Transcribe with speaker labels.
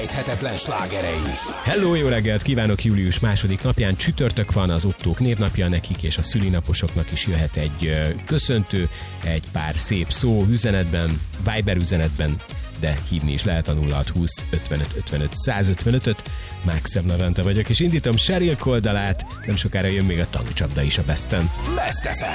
Speaker 1: felejthetetlen slágerei.
Speaker 2: Hello, jó reggelt kívánok! Július 2. napján csütörtök van, az Ottók névnapja, nekik és a szülinaposoknak is jöhet egy köszöntő, egy pár szép szó üzenetben, Viber üzenetben, de hívni is lehet a 0620 55 55 155-öt. Máxem Levente vagyok, és indítom Sheryl Cole dalát, nem sokára jön még a tankcsapda is a Besten.
Speaker 1: Best FM.